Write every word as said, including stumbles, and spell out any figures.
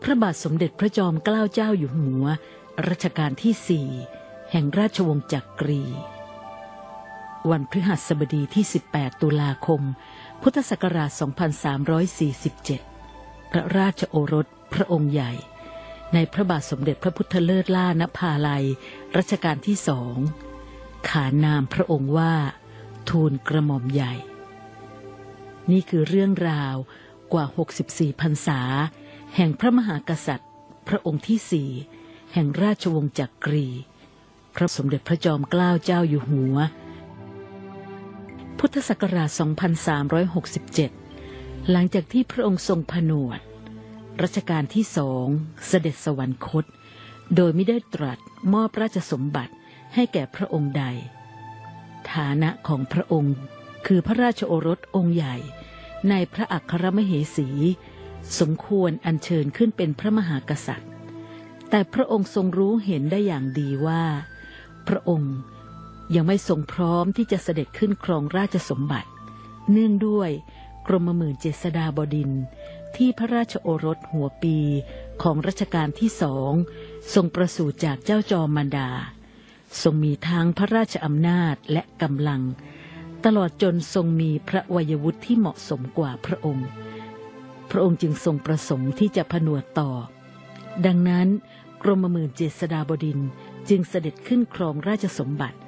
ระบาทสมเด็จพระจอมเกล้าเจ้าอยู่หัวรัชกาลที่สี่แห่งราชวงศ์จักรี วันพฤหัสบดีที่สิบแปดตุลาคมพุทธศักราชสองพันสามร้อยสี่สิบเจ็ดพระราชโอรสพระองค์ใหญ่ในพระบาทสมเด็จพระพุทธเลิศล่านภาลัยรัชกาลที่สองขานนามพระองค์ว่าทูลกระหม่อมใหญ่นี่คือเรื่องราวกว่าหกสิบสี่พรรษาแห่งพระมหากษัตริย์พระองค์ที่สี่แห่งราชวงศ์จักรีพระสมเด็จพระจอมเกล้าเจ้าอยู่หัวพุทธศักราชสองพันสามร้อยหกสิบเจ็ดหลังจากที่พระองค์ทรงผนวดรัชกาลที่สองเสด็จสวรรคตโดยไม่ได้ตรัสมอบราชสมบัติให้แก่พระองค์ใดฐานะของพระองค์คือพระราชโอรสองค์ใหญ่ในพระอัครมเหสีสมควรอัญเชิญขึ้นเป็นพระมหากษัตริย์แต่พระองค์ทรงรู้เห็นได้อย่างดีว่าพระองค์ยังไม่ทรงพร้อมที่จะเสด็จขึ้นครองราชสมบัติเนื่องด้วยกรมหมื่นเจษฎาบดินทร์ที่พระราชโอรสหัวปีของรัชกาลที่สองทรงประสูติจากเจ้าจอมมารดาทรงมีทั้งพระราชอำนาจและกำลังตลอดจนทรงมีพระวัยวุฒิที่เหมาะสมกว่าพระองค์พระองค์จึงทรงประสงค์ที่จะผนวดต่อดังนั้นกรมหมื่นเจษฎาบดินทร์จึงเสด็จขึ้นครองราชสมบัติ